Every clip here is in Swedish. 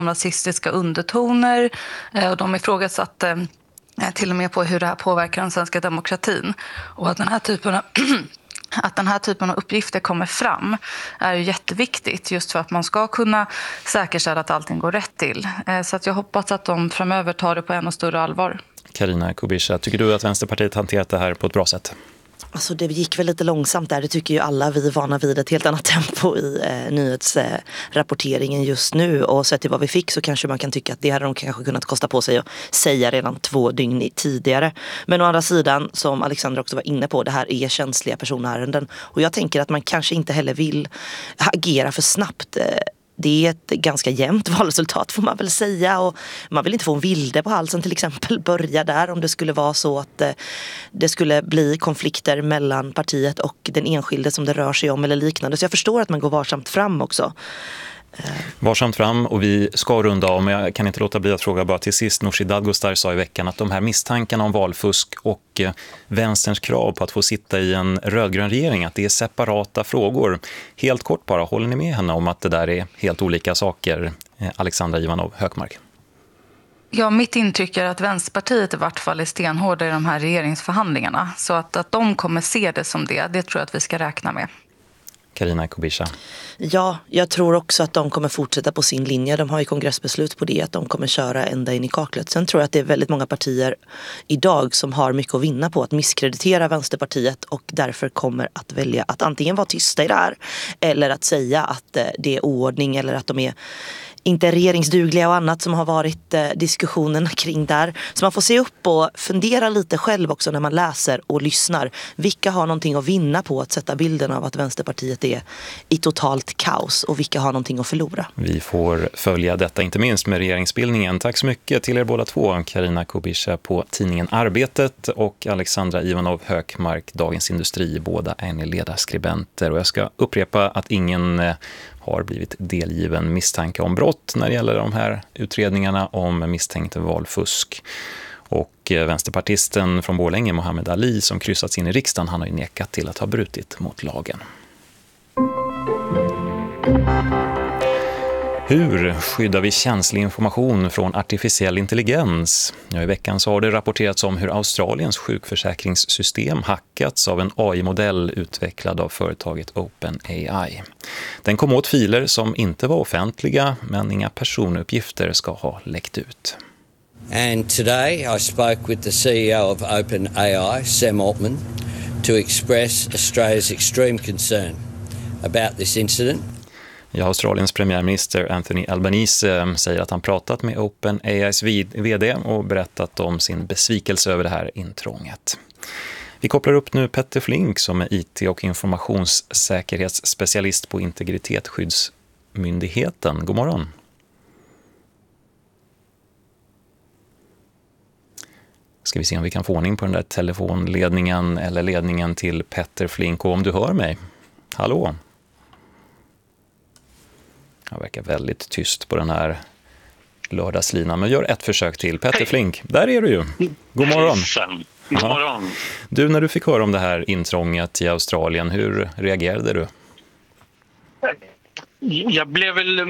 rasistiska undertoner och de ifrågasatte till och med på hur det här påverkar den svenska demokratin. Och att den här typen av uppgifter kommer fram är ju jätteviktigt just för att man ska kunna säkerställa att allting går rätt till. Så att jag hoppas att de framöver tar det på ännu större allvar. Carina Kubisha, tycker du att Vänsterpartiet hanterat det här på ett bra sätt? Alltså det gick väl lite långsamt där, det tycker ju alla. Vi är vana vid ett helt annat tempo i nyhetsrapporteringen just nu. Och sett till vad vi fick så kanske man kan tycka att det hade de kanske kunnat kosta på sig att säga redan 2 dygn tidigare. Men å andra sidan, som Alexandra också var inne på, det här är känsliga personärenden. Och jag tänker att man kanske inte heller vill agera för snabbt. Det är ett ganska jämnt valresultat får man väl säga, och man vill inte få en vilde på halsen till exempel börja där om det skulle vara så att det skulle bli konflikter mellan partiet och den enskilde som det rör sig om eller liknande. Så jag förstår att man går varsamt fram också. Varsamt fram, och vi ska runda om, men jag kan inte låta bli att fråga bara till sist. Nooshi Dadgostar sa i veckan att de här misstankarna om valfusk och vänsterns krav på att få sitta i en rödgrön regering, att det är separata frågor. Helt kort bara, håller ni med henne om att det där är helt olika saker? Alexandra Ivanov Hökmark. Ja, mitt intryck är att Vänsterpartiet i vart fall är stenhårda i de här regeringsförhandlingarna. Så att de kommer se det som det tror jag att vi ska räkna med. Carina Kubisha. Ja, jag tror också att de kommer fortsätta på sin linje. De har ju kongressbeslut på det, att de kommer köra ända in i kaklet. Sen tror jag att det är väldigt många partier idag som har mycket att vinna på att misskreditera Vänsterpartiet och därför kommer att välja att antingen vara tysta i det här eller att säga att det är oordning eller att de är inte regeringsdugliga och annat som har varit diskussionen kring där. Så man får se upp och fundera lite själv också när man läser och lyssnar. Vilka har någonting att vinna på att sätta bilden av att Vänsterpartiet är i totalt kaos och vilka har någonting att förlora? Vi får följa detta inte minst med regeringsbildningen. Tack så mycket till er båda två. Carina Kubisha på tidningen Arbetet och Alexandra Ivanov Hökmark, Dagens Industri. Båda är ni ledarskribenter och jag ska upprepa att ingen har blivit delgiven misstanke om brott när det gäller de här utredningarna om misstänkt valfusk. Och vänsterpartisten från Borlänge, Mohammed Ali, som kryssats in i riksdagen, han har ju nekat till att ha brutit mot lagen. Hur skyddar vi känslig information från artificiell intelligens? Ja, i veckan så har det rapporterats om hur Australiens sjukförsäkringssystem hackats av en AI-modell utvecklad av företaget OpenAI. Den kom åt filer som inte var offentliga, men inga personuppgifter ska ha läckt ut. And today I spoke with the CEO of OpenAI, Sam Altman, to express Australia's extreme concern about this incident. Ja, Australiens premiärminister Anthony Albanese säger att han pratat med OpenAIs vd och berättat om sin besvikelse över det här intrånget. Vi kopplar upp nu Petter Flink som är IT- och informationssäkerhetsspecialist på Integritetsskyddsmyndigheten. God morgon. Ska vi se om vi kan få ordning på den där telefonledningen eller ledningen till Petter Flink. Och om du hör mig, hallå? Jag verkar väldigt tyst på den här lördagslinan, men gör ett försök till. Petter Flink, där är du ju. God morgon. God morgon. Du, när du fick höra om det här intrånget i Australien, hur reagerade du? Jag blev väl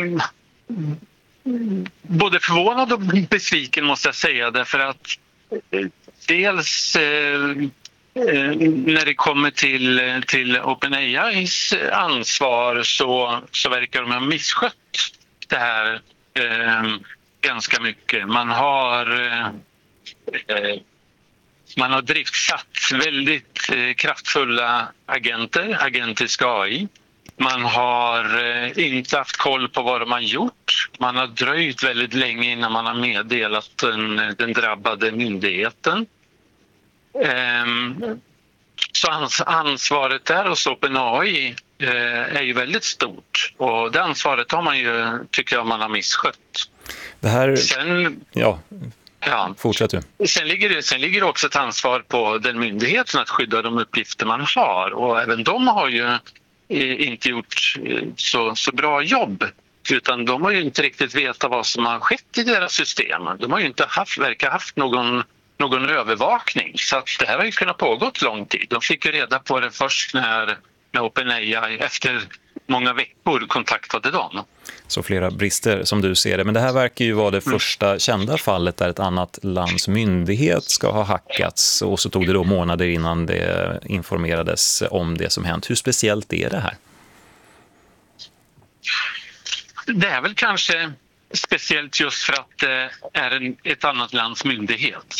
både förvånad och besviken måste jag säga, därför att dels när det kommer till OpenAIs ansvar så verkar de ha misskött det här ganska mycket. Man har driftsatt väldigt kraftfulla agentiska AI. Man har inte haft koll på vad de har gjort. Man har dröjt väldigt länge innan man har meddelat den drabbade myndigheten. Så ansvaret där hos OpenAI är ju väldigt stort. Och det ansvaret har man ju, tycker jag, man har misskött. Det här... Sen, ja, fortsätt du. Sen ligger det också ett ansvar på den myndigheten att skydda de uppgifter man har. Och även de har ju inte gjort så bra jobb. Utan de har ju inte riktigt vetat vad som har skett i deras system. De har ju inte verkar haft någon övervakning. Så att det här har ju kunnat pågått lång tid. De fick ju reda på det först när OpenAI många veckor kontaktade dem. Så flera brister som du ser det. Men det här verkar ju vara det första kända fallet där ett annat lands myndighet ska ha hackats. Och så tog det då månader innan det informerades om det som hänt. Hur speciellt är det här? Det är väl kanske speciellt just för att det är ett annat lands myndighet.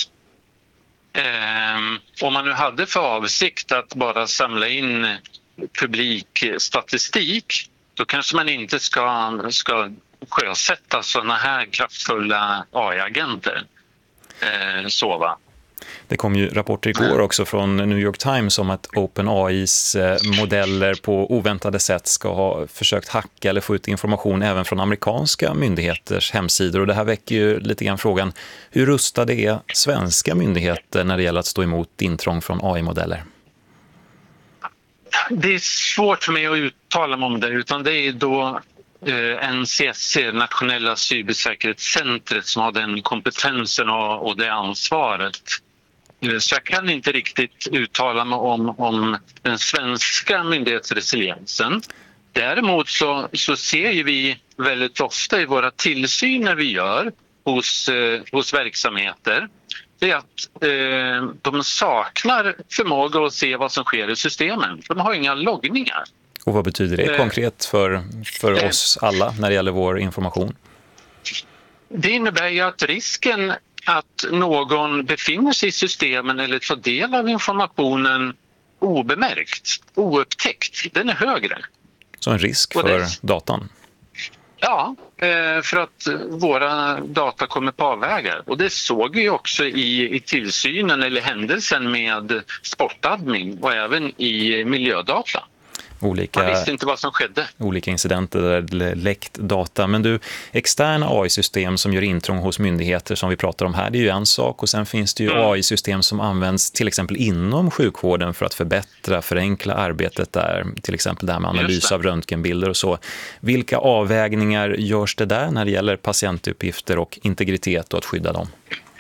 Om man nu hade för avsikt att bara samla in publikstatistik, då kanske man inte ska sjösätta sådana här kraftfulla AI-agenter. Va? Det kom ju rapporter igår också från New York Times om att OpenAIs modeller på oväntade sätt ska ha försökt hacka eller få ut information även från amerikanska myndigheters hemsidor. Och det här väcker ju lite grann frågan, hur rustade är svenska myndigheter när det gäller att stå emot intrång från AI-modeller? Det är svårt för mig att uttala mig om det, utan det är då NCSC, Nationella cybersäkerhetscentret, som har den kompetensen och det ansvaret. Så jag kan inte riktigt uttala mig om den svenska myndighetsresiliensen. Däremot så ser ju vi väldigt ofta i våra tillsyner vi gör hos verksamheter, det är att de saknar förmåga att se vad som sker i systemen. De har inga loggningar. Och vad betyder det konkret för oss alla när det gäller vår information? Det innebär ju att risken att någon befinner sig i systemen eller tar del av informationen obemärkt, oupptäckt, den är högre. Så en risk för datan? Ja, för att våra data kommer på avvägar. Och det såg vi också i tillsynen eller händelsen med sportadmin och även i miljödata. Man visste inte vad som skedde. Olika incidenter där läckt data. Men du, externa AI-system som gör intrång hos myndigheter som vi pratar om här, det är ju en sak. Och sen finns det ju AI-system som används till exempel inom sjukvården för att förenkla arbetet där. Till exempel det här med analys av röntgenbilder och så. Vilka avvägningar görs det där när det gäller patientuppgifter och integritet och att skydda dem?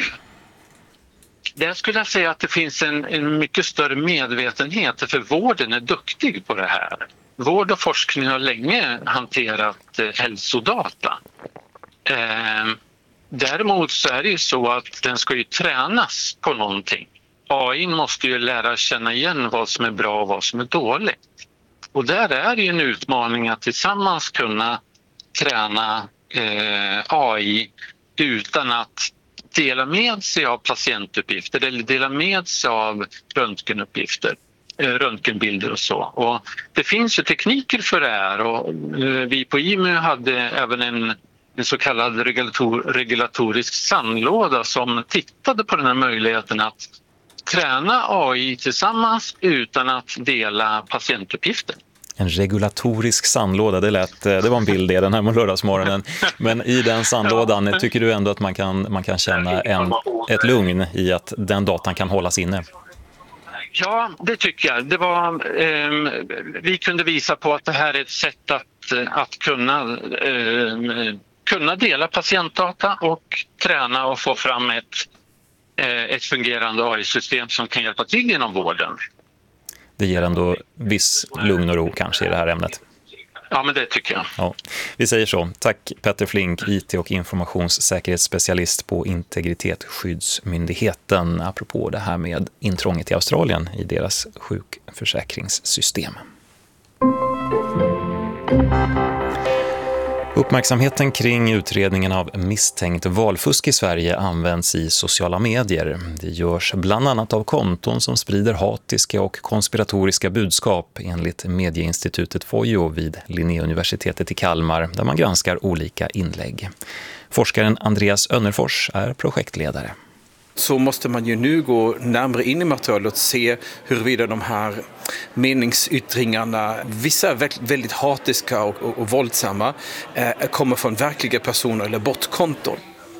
Där skulle jag säga att det finns en mycket större medvetenhet, för vården är duktig på det här. Vård och forskning har länge hanterat hälsodata. Däremot så är det ju så att den ska ju tränas på någonting. AI måste ju lära känna igen vad som är bra och vad som är dåligt. Och där är det ju en utmaning att tillsammans kunna träna AI utan att dela med sig av patientuppgifter eller dela med sig av röntgenuppgifter, röntgenbilder och så. Och det finns ju tekniker för det här, och vi på IMU hade även en så kallad regulatorisk sandlåda som tittade på den här möjligheten att träna AI tillsammans utan att dela patientuppgifter. En regulatorisk sandlåda, det var en bild den här lördagsmorgonen. Men i den sandlådan tycker du ändå att man kan känna ett lugn i att den datan kan hållas inne? Ja, det tycker jag. Det var, vi kunde visa på att det här är ett sätt att kunna dela patientdata och träna och få fram ett fungerande AI-system som kan hjälpa till inom vården. Det ger ändå viss lugn och ro kanske i det här ämnet. Ja, men det tycker jag. Ja, vi säger så. Tack Petter Flink, IT- och informationssäkerhetsspecialist på Integritetsskyddsmyndigheten. Apropå det här med intrånget i Australien i deras sjukförsäkringssystem. Uppmärksamheten kring utredningen av misstänkt valfusk i Sverige används i sociala medier. Det görs bland annat av konton som sprider hatiska och konspiratoriska budskap enligt medieinstitutet Fojo vid Linnéuniversitetet i Kalmar, där man granskar olika inlägg. Forskaren Andreas Önnerfors är projektledare. Så måste man ju nu gå närmare in i materialet och se huruvida de här meningsyttringarna, vissa är väldigt hatiska och våldsamma, kommer från verkliga personer eller botkonton.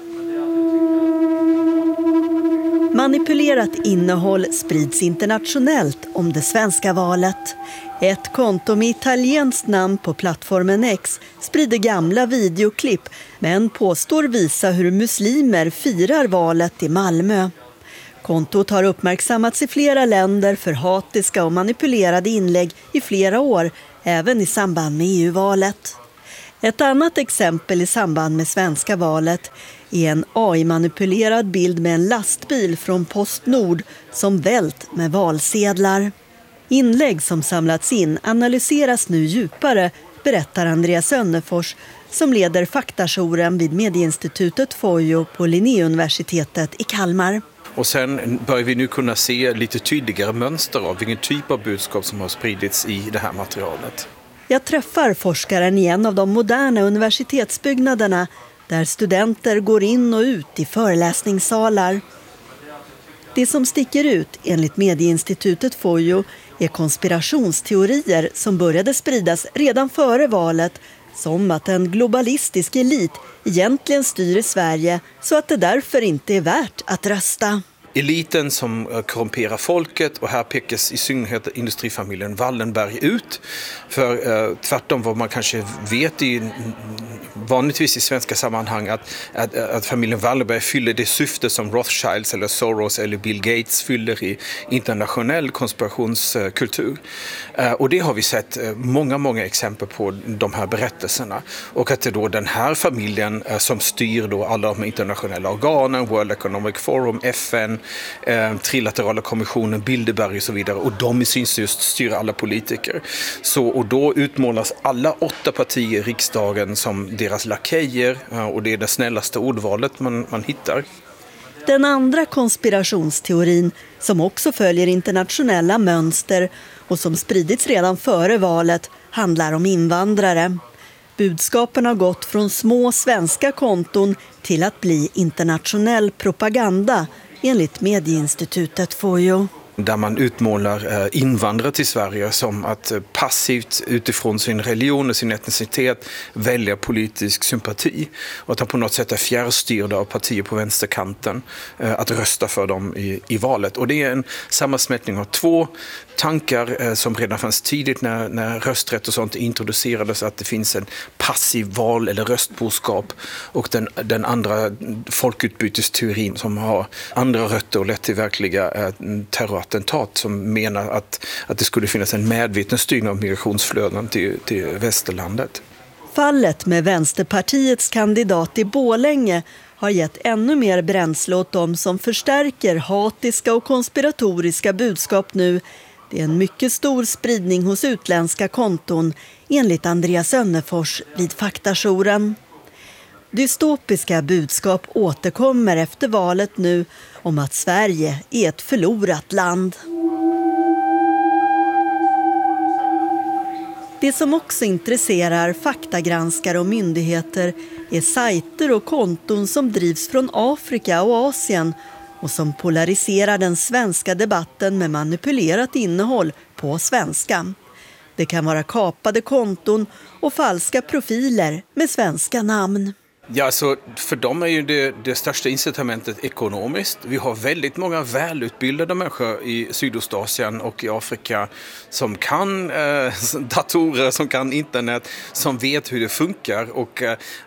Manipulerat innehåll sprids internationellt om det svenska valet. Ett konto med italienskt namn på plattformen X sprider gamla videoklipp men påstår visa hur muslimer firar valet i Malmö. Kontot har uppmärksammats i flera länder för hatiska och manipulerade inlägg i flera år, även i samband med EU-valet. Ett annat exempel i samband med svenska valet är en AI-manipulerad bild med en lastbil från Postnord som vält med valsedlar. Inlägg som samlats in analyseras nu djupare, berättar Andreas Sönnefors som leder faktajouren vid medieinstitutet FOJO på Linnéuniversitetet i Kalmar. Och sen börjar vi nu kunna se lite tydligare mönster av vilken typ av budskap som har spridits i det här materialet. Jag träffar forskaren i en av de moderna universitetsbyggnaderna där studenter går in och ut i föreläsningssalar. Det som sticker ut enligt medieinstitutet FOJO är konspirationsteorier som började spridas redan före valet, som att en globalistisk elit egentligen styr i Sverige så att det därför inte är värt att rösta. Eliten som korrumperar folket, och här pekas i synnerhet industrifamiljen Wallenberg ut. För tvärtom vad man kanske vet vanligtvis i svenska sammanhang att familjen Wallenberg fyller det syfte som Rothschilds eller Soros eller Bill Gates fyller i internationell konspirationskultur. Och det har vi sett många exempel på de här berättelserna. Och att det då den här familjen som styr då alla de internationella organen, World Economic Forum, FN, trilaterala kommissionen, Bilderberg och så vidare, och de i sin just styr alla politiker. Och då utmålas alla 8 partier i riksdagen som deras lakejer, och det är det snällaste ordvalet man hittar. Den andra konspirationsteorin, som också följer internationella mönster och som spridits redan före valet, handlar om invandrare. Budskapen har gått från små svenska konton till att bli internationell propaganda, enligt medieinstitutet FOJO. Där man utmålar invandrare till Sverige som att passivt utifrån sin religion och sin etnicitet välja politisk sympati. Och att han på något sätt är fjärrstyrda av partier på vänsterkanten att rösta för dem i valet. Och det är en sammansmältning av 2 tankar som redan fanns tidigt när rösträtt och sånt introducerades, att det finns en passiv val- eller röstboskap, och den andra folkutbytesteorin som har andra rötter och lett till verkliga terrorattentat, som menar att det skulle finnas en medveten styrning av migrationsflöden till västerlandet. Fallet med Vänsterpartiets kandidat i Borlänge har gett ännu mer bränsle åt dem som förstärker hatiska och konspiratoriska budskap nu. Det är en mycket stor spridning hos utländska konton, enligt Andreas Sönnefors vid faktajouren. Dystopiska budskap återkommer efter valet nu om att Sverige är ett förlorat land. Det som också intresserar faktagranskare och myndigheter är sajter och konton som drivs från Afrika och Asien och som polariserar den svenska debatten med manipulerat innehåll på svenska. Det kan vara kapade konton och falska profiler med svenska namn. Ja, så för dem är ju det största incitamentet ekonomiskt. Vi har väldigt många välutbildade människor i Sydostasien och i Afrika som kan datorer, som kan internet, som vet hur det funkar och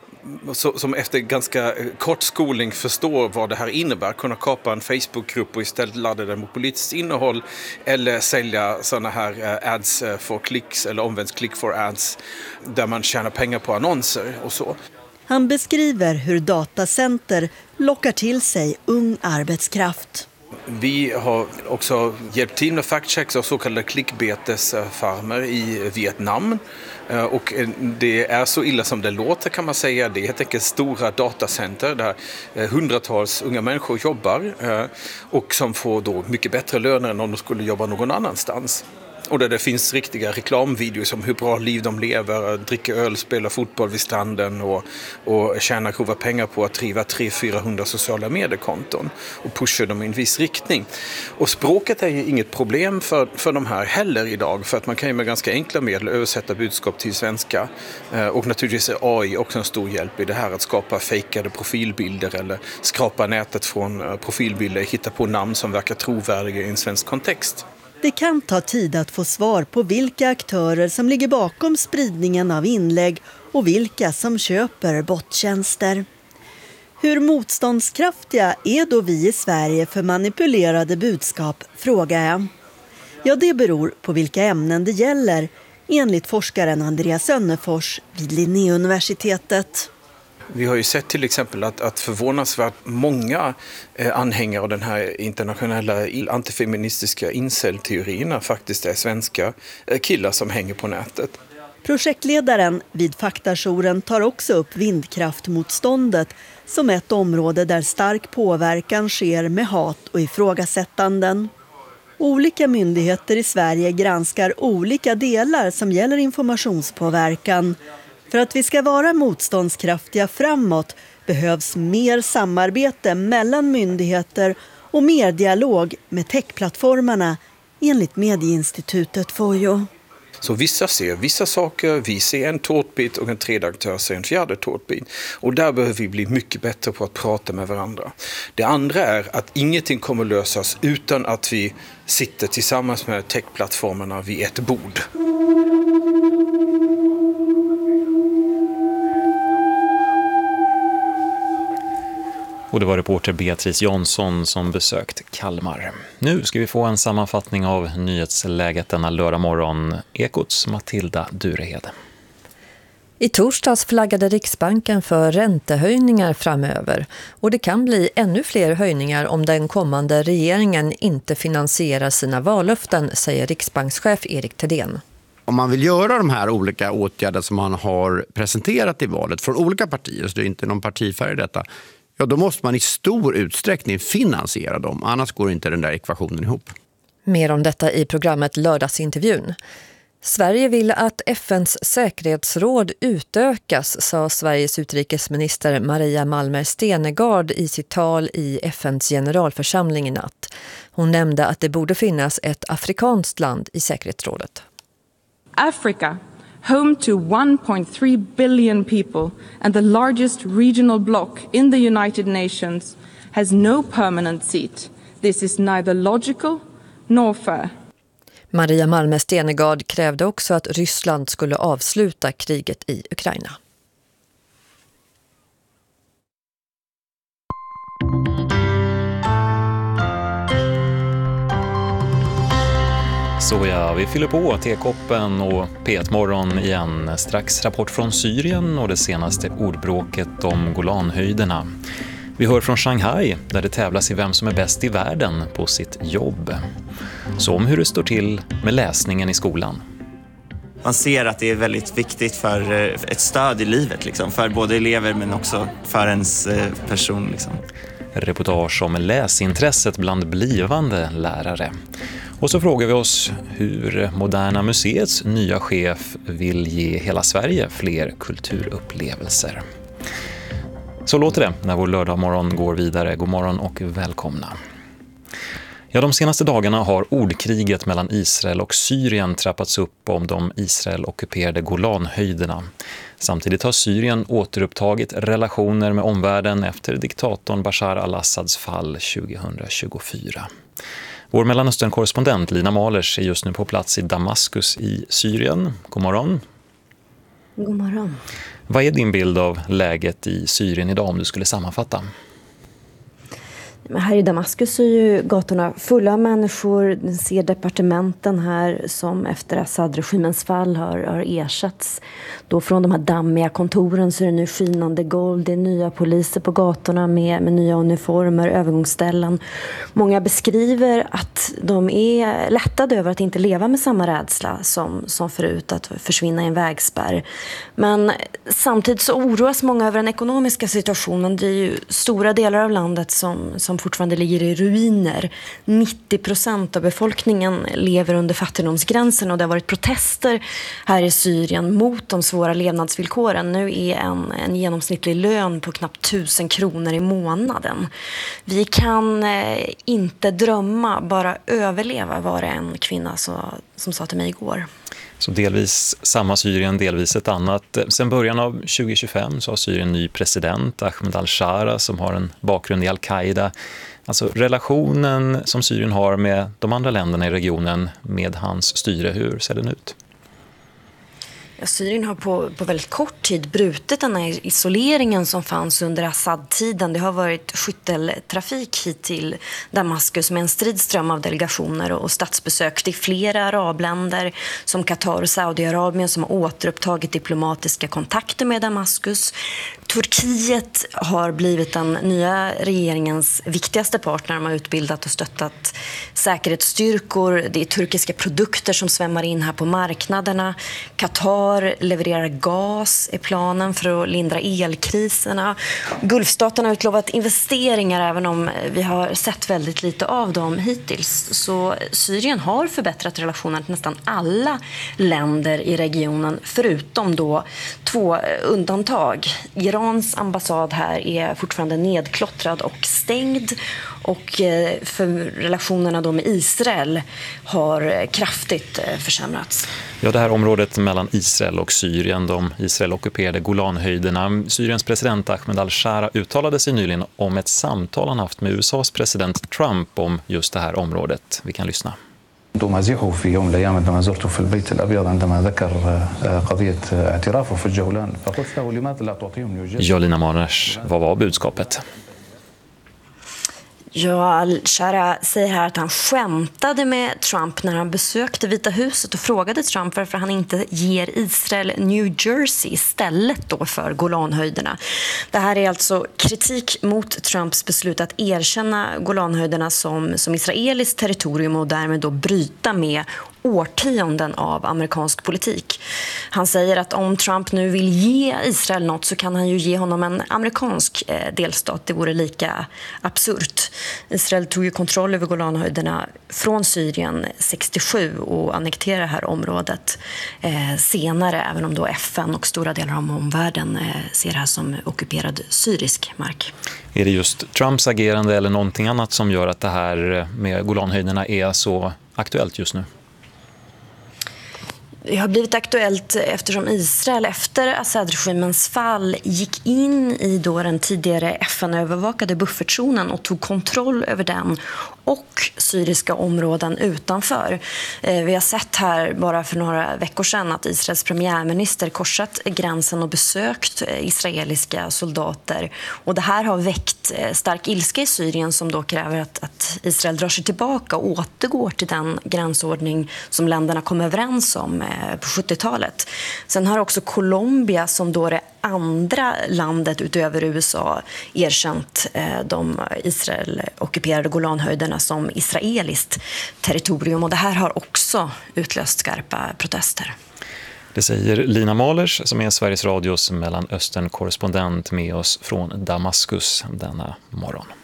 som efter ganska kort skolning förstår vad det här innebär. Kunna kapa en Facebookgrupp och istället ladda den med politiskt innehåll eller sälja sådana här ads for clicks eller omvänt click for ads där man tjänar pengar på annonser och så. Han beskriver hur datacenter lockar till sig ung arbetskraft. Vi har också hjälpt till med fact-checks och så kallade klickbetesfarmer i Vietnam. Och det är så illa som det låter kan man säga. Det är helt enkelt stora datacenter där hundratals unga människor jobbar och som får då mycket bättre löner än om de skulle jobba någon annanstans. Och där det finns riktiga reklamvideos om hur bra liv de lever, dricker öl, spelar fotboll vid stranden och tjänar grova pengar på att driva 300-400 sociala mediekonton och pusha dem i en viss riktning. Och språket är ju inget problem för de här heller idag, för att man kan ju med ganska enkla medel översätta budskap till svenska. Och naturligtvis är AI också en stor hjälp i det här att skapa fejkade profilbilder eller skrapa nätet från profilbilder, hitta på namn som verkar trovärdiga i en svensk kontext. Det kan ta tid att få svar på vilka aktörer som ligger bakom spridningen av inlägg och vilka som köper bottjänster. Hur motståndskraftiga är då vi i Sverige för manipulerade budskap, frågar jag. Ja, det beror på vilka ämnen det gäller. enligt forskaren Andreas Sönnefors vid Linnéuniversitetet. Vi har ju sett till exempel att förvånansvärt många anhängare av den här internationella antifeministiska incel-teorierna faktiskt är svenska killar som hänger på nätet. Projektledaren vid Faktajouren tar också upp vindkraftmotståndet som ett område där stark påverkan sker med hat och ifrågasättanden. Olika myndigheter i Sverige granskar olika delar som gäller informationspåverkan. För att vi ska vara motståndskraftiga framåt behövs mer samarbete mellan myndigheter och mer dialog med techplattformarna, enligt Medieinstitutet FOJO. Så vissa ser vissa saker, vi ser en tårtbit och en tredje aktör ser en fjärde tårtbit. Och där behöver vi bli mycket bättre på att prata med varandra. Det andra är att ingenting kommer lösas utan att vi sitter tillsammans med techplattformarna vid ett bord. Och det var reporter Beatrice Jansson som besökt Kalmar. Nu ska vi få en sammanfattning av nyhetsläget denna lördag morgon. Ekots Matilda Durehed. I torsdags flaggade Riksbanken för räntehöjningar framöver. Och det kan bli ännu fler höjningar om den kommande regeringen inte finansierar sina vallöften, säger riksbankschef Erik Thedéen. Om man vill göra de här olika åtgärder som man har presenterat i valet från olika partier, så det är inte någon partifärg i detta, ja, då måste man i stor utsträckning finansiera dem. Annars går inte den där ekvationen ihop. Mer om detta i programmet Lördagsintervjun. Sverige vill att FNs säkerhetsråd utökas, sa Sveriges utrikesminister Maria Malmer Stenergard i sitt tal i FNs generalförsamling i natt. Hon nämnde att det borde finnas ett afrikanskt land i säkerhetsrådet. Africa, home to 1.3 billion people and the largest regional bloc in the United Nations, has no permanent seat. This is neither logical nor fair. Maria Malmer Stenergard krävde också att Ryssland skulle avsluta kriget i Ukraina. Så ja, vi fyller på tekoppen och P1 Morgon igen. Strax rapport från Syrien och det senaste ordbråket om Golanhöjderna. Vi hör från Shanghai där det tävlas i vem som är bäst i världen på sitt jobb. Så om hur det står till med läsningen i skolan. Man ser att det är väldigt viktigt för ett stöd i livet, liksom, för både elever men också för ens person. Liksom. Reportage om läsintresset bland blivande lärare. Och så frågar vi oss hur Moderna Museets nya chef vill ge hela Sverige fler kulturupplevelser. Så låter det när vår lördagmorgon går vidare. God morgon och välkomna. Ja, de senaste dagarna har ordkriget mellan Israel och Syrien trappats upp om de Israel-ockuperade Golanhöjderna. Samtidigt har Syrien återupptagit relationer med omvärlden efter diktatorn Bashar al-Assads fall 2024. Vår Mellanöstern-korrespondent Lina Malers är just nu på plats i Damaskus i Syrien. God morgon. God morgon. Vad är din bild av läget i Syrien idag om du skulle sammanfatta? Men här i Damaskus är ju gatorna fulla av människor. Den ser departementen här som efter Assad-regimens fall har ersatts. Då från de här dammiga kontoren så är det nu skinande golv. Det är nya poliser på gatorna med nya uniformer, övergångsställen. Många beskriver att de är lättade över att inte leva med samma rädsla som förut, att försvinna i en vägspärr. Men samtidigt så oroas många över den ekonomiska situationen. Det är ju stora delar av landet som fortfarande ligger i ruiner. 90% av befolkningen lever under fattigdomsgränsen och det har varit protester här i Syrien mot de svåra levnadsvillkoren. Nu är en genomsnittlig lön på knappt 1000 kronor i månaden. Vi kan inte drömma, bara överleva, var det en kvinna som sa till mig igår. Så delvis samma Syrien, delvis ett annat. Sen början av 2025 så har Syrien en ny president, Ahmed al-Shara, som har en bakgrund i al-Qaida. Alltså relationen som Syrien har med de andra länderna i regionen med hans styre, hur ser den ut? Syrien har på väldigt kort tid brutit den här isoleringen som fanns under Assad-tiden. Det har varit skytteltrafik hit till Damaskus med en stridström av delegationer och statsbesök. Det är flera arabländer som Qatar och Saudiarabien som har återupptagit diplomatiska kontakter med Damaskus. Turkiet har blivit den nya regeringens viktigaste partner. De har utbildat och stöttat säkerhetsstyrkor. Det är turkiska produkter som svämmar in här på marknaderna. Qatar levererar gas i planen för att lindra elkriserna. Gulfstaterna har utlovat investeringar även om vi har sett väldigt lite av dem hittills. Så Syrien har förbättrat relationerna till nästan alla länder i regionen förutom då 2 undantag. Irans ambassad här är fortfarande nedklottrad och stängd och för relationerna då med Israel har kraftigt försämrats. Ja, det här området mellan Israel och Syrien, de Israel-ockuperade Golanhöjderna. Syriens president Ahmed al-Shara uttalade sig nyligen om ett samtal han haft med USAs president Trump om just det här området. Vi kan lyssna. مازيحو في يوم من الأيام عندما زرته في البيت الأبيض عندما ذكر قضية اعترافه في الجولان فقلت له لماذا لا تعطيهم نيوجيرسي. Ja, Lina Marners, vad var budskapet? Ja, al-Shara säger här att han skämtade med Trump när han besökte Vita huset och frågade Trump varför han inte ger Israel New Jersey istället då för Golanhöjderna. Det här är alltså kritik mot Trumps beslut att erkänna Golanhöjderna som israeliskt territorium och därmed då bryta med årtionden av amerikansk politik. Han säger att om Trump nu vill ge Israel något så kan han ju ge honom en amerikansk delstat. Det vore lika absurt. Israel tog ju kontroll över Golanhöjderna från Syrien 67 och annekterade det här området senare, även om då FN och stora delar av omvärlden ser det här som ockuperad syrisk mark. Är det just Trumps agerande eller någonting annat som gör att det här med Golanhöjderna är så aktuellt just nu? Det har blivit aktuellt eftersom Israel efter Assad-regimens fall gick in i då den tidigare FN-övervakade buffertzonen och tog kontroll över den och syriska områden utanför. Vi har sett här bara för några veckor sedan att Israels premiärminister korsat gränsen och besökt israeliska soldater. Och det här har väckt stark ilska i Syrien som då kräver att Israel drar sig tillbaka och återgår till den gränsordning som länderna kom överens om på 70-talet. Sen har också Colombia som då det andra landet utöver USA erkänt de Israel-ockuperade Golanhöjderna som israeliskt territorium och det här har också utlöst skarpa protester. Det säger Lina Malers som är Sveriges Radios Mellanöstern-korrespondent med oss från Damaskus denna morgon.